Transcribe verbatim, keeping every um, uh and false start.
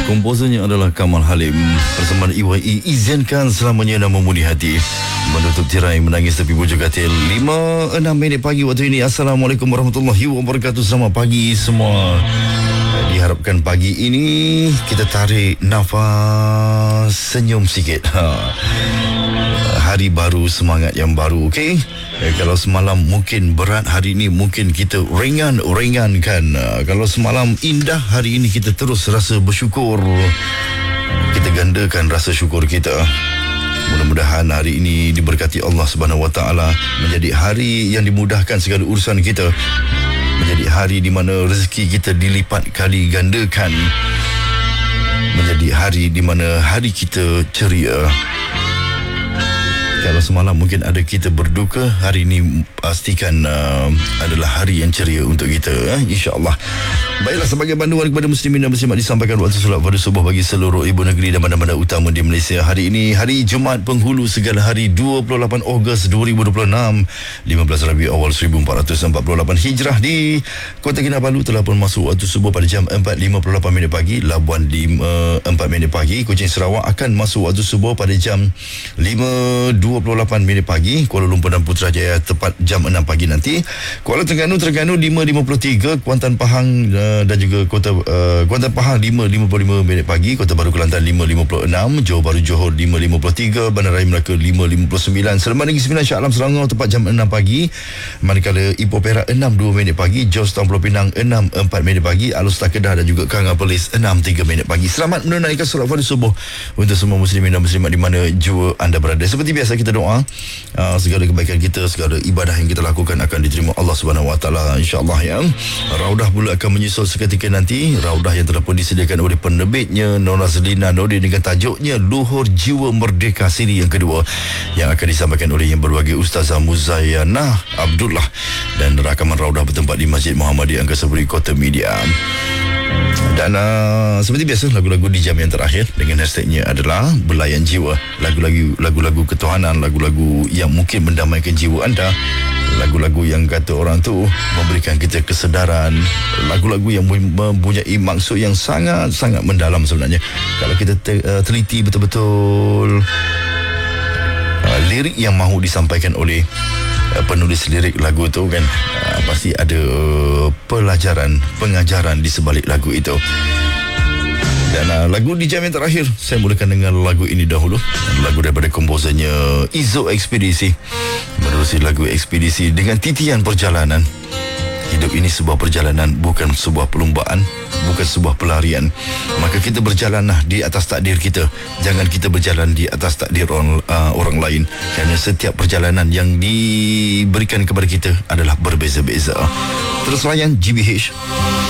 Komposernya adalah Kamal Halim. Persembahan E Y E izinkan selamanya dan memudi hati. Menutup tirai menangis tepi bujur katil. lima enam minit pagi waktu ini. Assalamualaikum warahmatullahi wabarakatuh. Selamat pagi semua. Diharapkan pagi ini kita tarik nafas, senyum sikit. Ha. Hari baru, semangat yang baru, okey? Eh, kalau semalam mungkin berat, hari ini mungkin kita ringan-ringankan. Uh, kalau semalam indah, hari ini kita terus rasa bersyukur. Kita gandakan rasa syukur kita. Mudah-mudahan hari ini diberkati Allah Subhanahu Wa Taala, menjadi hari yang dimudahkan segala urusan kita, menjadi hari di mana rezeki kita dilipat kali gandakan, menjadi hari di mana hari kita ceria. Kalau semalam mungkin ada kita berduka, hari ini pastikan uh, adalah hari yang ceria untuk kita, eh? InsyaAllah. Baiklah, sebagai panduan kepada muslimin dan muslimat, disampaikan waktu solat pada subuh bagi seluruh ibu negeri dan bandar-bandar utama di Malaysia. Hari ini hari Jumaat Penghulu Segala Hari, dua puluh lapan Ogos dua ribu dua puluh enam, lima belas Rabiul Awal seribu empat ratus empat puluh lapan Hijrah. Di Kota Kinabalu telah pun masuk waktu subuh pada jam empat lima puluh lapan minit pagi. Labuan lima empat minit pagi. Kuching Sarawak akan masuk waktu subuh pada jam lima dua puluh lapan minit pagi. Kuala Lumpur dan Putrajaya tepat jam enam pagi nanti. Kuala Terengganu Terengganu lima lima puluh tiga. Kuantan Pahang uh, dan juga Kota uh, Kuantan Pahang lima lima puluh lima minit pagi. Kota Baru Kelantan lima lima puluh enam. Johor Bahru Johor lima lima puluh tiga. Bandaraya Melaka lima lima puluh sembilan. Seleman Negeri Sembilan Shah Alam Selangor tepat jam enam pagi. Manakala Ipoh Perak enam dua minit pagi. Jos Tampur Pinang enam empat minit pagi. Alustar Kedah dan juga Kanga Perlis enam tiga minit pagi. Selamat menunaikan solat fardu subuh untuk semua muslimin dan muslimat di mana jua anda berada. Seperti biasa kita doa uh, segala kebaikan kita, segala ibadah yang kita lakukan akan diterima Allah Subhanahu Wa Taala, insya-Allah ya. Raudah pula akan menyusul seketika nanti. Raudah yang telah pun disediakan oleh penerbitnya Nora Zelina Nordin dengan tajuknya Luhur Jiwa Merdeka siri yang kedua, yang akan disampaikan oleh yang berbahagia Ustazah Muzayyanah Abdullah, dan rakaman Raudah bertempat di Masjid Muhammadiyah Angkasa Puri Kota Media. Dan uh, seperti biasa, lagu-lagu di jam yang terakhir dengan hashtagnya adalah Belayan Jiwa. Lagu-lagu lagu-lagu ketuhanan, lagu-lagu yang mungkin mendamaikan jiwa anda, lagu-lagu yang kata orang tu memberikan kita kesedaran, lagu-lagu yang mempunyai maksud yang sangat-sangat mendalam sebenarnya. Kalau kita te- uh, teliti betul-betul uh, lirik yang mahu disampaikan oleh uh, penulis lirik lagu tu kan, uh, pasti ada uh, pelajaran, pengajaran di sebalik lagu itu. Dan uh, lagu di jam yang terakhir saya mulakan dengan lagu ini dahulu. Lagu daripada komposernya Izo Ekspedisi. Menerusi lagu Ekspedisi dengan titian perjalanan. Hidup ini sebuah perjalanan, bukan sebuah perlombaan, bukan sebuah pelarian. Maka kita berjalanlah di atas takdir kita. Jangan kita berjalan di atas takdir orang, uh, orang lain. Kerana setiap perjalanan yang diberikan kepada kita adalah berbeza-beza. Terus layan G B H